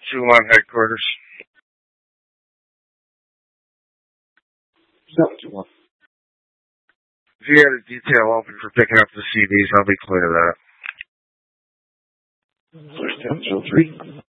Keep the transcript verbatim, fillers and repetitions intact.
Two Line Headquarters. seven two one. If you had a detail open for picking up the C Ds, I'll be clear of that. First ten two three.